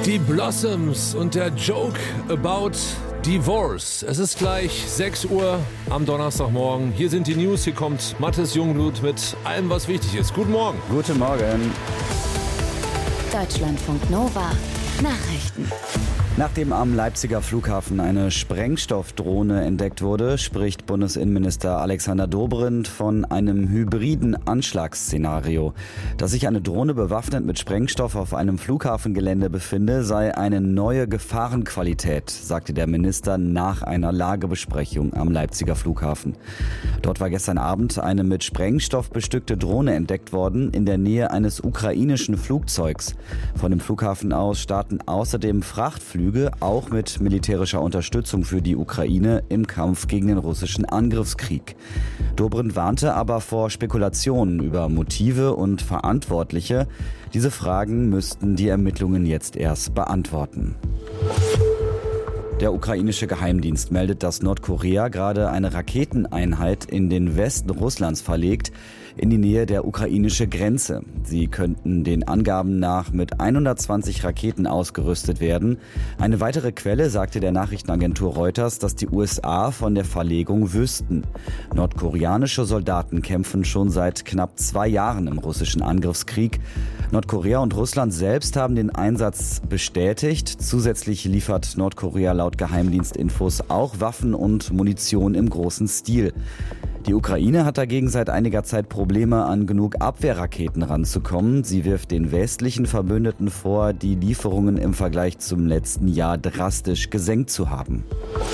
Die Blossoms und der Joke about Divorce. Es ist gleich 6 Uhr am Donnerstagmorgen. Hier sind die News. Hier kommt Mathis Jungblut mit allem, was wichtig ist. Guten Morgen. Guten Morgen. Deutschlandfunk Nova. Nachrichten. Nachdem am Leipziger Flughafen eine Sprengstoffdrohne entdeckt wurde, spricht Bundesinnenminister Alexander Dobrindt von einem hybriden Anschlagsszenario. Dass sich eine Drohne bewaffnet mit Sprengstoff auf einem Flughafengelände befinde, sei eine neue Gefahrenqualität, sagte der Minister nach einer Lagebesprechung am Leipziger Flughafen. Dort war gestern Abend eine mit Sprengstoff bestückte Drohne entdeckt worden in der Nähe eines ukrainischen Flugzeugs. Von dem Flughafen aus starten außerdem Frachtflüge, auch mit militärischer Unterstützung für die Ukraine im Kampf gegen den russischen Angriffskrieg. Dobrindt warnte aber vor Spekulationen über Motive und Verantwortliche. Diese Fragen müssten die Ermittlungen jetzt erst beantworten. Der ukrainische Geheimdienst meldet, dass Nordkorea gerade eine Raketeneinheit in den Westen Russlands verlegt, in die Nähe der ukrainischen Grenze. Sie könnten den Angaben nach mit 120 Raketen ausgerüstet werden. Eine weitere Quelle sagte der Nachrichtenagentur Reuters, dass die USA von der Verlegung wüssten. Nordkoreanische Soldaten kämpfen schon seit knapp 2 Jahren im russischen Angriffskrieg. Nordkorea und Russland selbst haben den Einsatz bestätigt. Zusätzlich liefert Nordkorea laut Geheimdienstinfos auch Waffen und Munition im großen Stil. Die Ukraine hat dagegen seit einiger Zeit Probleme, an genug Abwehrraketen ranzukommen. Sie wirft den westlichen Verbündeten vor, die Lieferungen im Vergleich zum letzten Jahr drastisch gesenkt zu haben.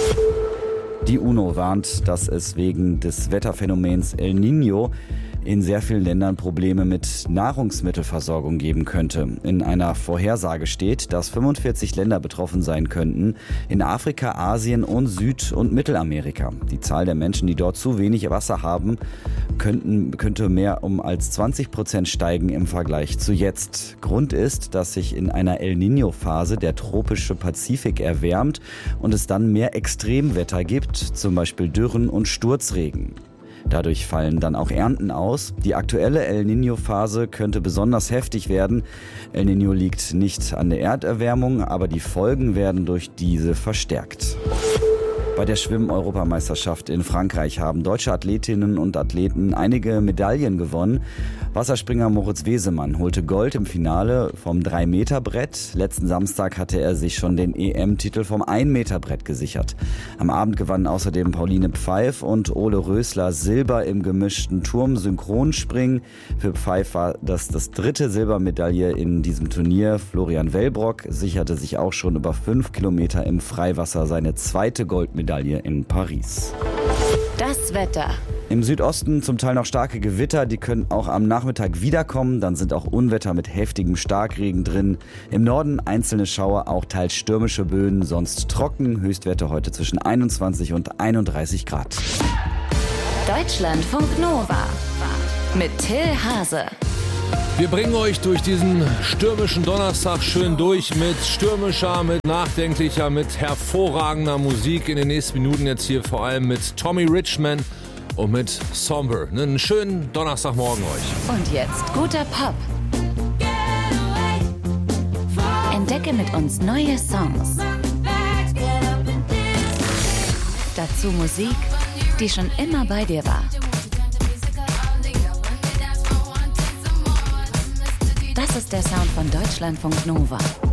Die UNO warnt, dass es wegen des Wetterphänomens El Niño in sehr vielen Ländern Probleme mit Nahrungsmittelversorgung geben könnte. In einer Vorhersage steht, dass 45 Länder betroffen sein könnten, in Afrika, Asien und Süd- und Mittelamerika. Die Zahl der Menschen, die dort zu wenig Wasser haben, könnte mehr als 20% steigen im Vergleich zu jetzt. Grund ist, dass sich in einer El Niño-Phase der tropische Pazifik erwärmt und es dann mehr Extremwetter gibt, zum Beispiel Dürren und Sturzregen. Dadurch fallen dann auch Ernten aus. Die aktuelle El Niño-Phase könnte besonders heftig werden. El Niño liegt nicht an der Erderwärmung, aber die Folgen werden durch diese verstärkt. Bei der Schwimm-Europameisterschaft in Frankreich haben deutsche Athletinnen und Athleten einige Medaillen gewonnen. Wasserspringer Moritz Wesemann holte Gold im Finale vom 3-Meter-Brett. Letzten Samstag hatte er sich schon den EM-Titel vom 1-Meter-Brett gesichert. Am Abend gewannen außerdem Pauline Pfeif und Ole Rösler Silber im gemischten Turm-Synchronspringen. Für Pfeif war das 3. Silbermedaille in diesem Turnier. Florian Wellbrock sicherte sich auch schon über 5 Kilometer im Freiwasser seine 2. Goldmedaille in Paris. Das Wetter. Im Südosten zum Teil noch starke Gewitter, die können auch am Nachmittag wiederkommen. Dann sind auch Unwetter mit heftigem Starkregen drin. Im Norden einzelne Schauer, auch teils stürmische Böen, sonst trocken. Höchstwerte heute zwischen 21 und 31 Grad. Deutschlandfunk Nova mit Till Hase. Wir bringen euch durch diesen stürmischen Donnerstag schön durch mit stürmischer, mit nachdenklicher, mit hervorragender Musik. In den nächsten Minuten jetzt hier vor allem mit Tommy Richman und mit Somber. Einen schönen Donnerstagmorgen euch. Und jetzt guter Pop. Entdecke mit uns neue Songs. Dazu Musik, die schon immer bei dir war. Das ist der Sound von Deutschlandfunk Nova.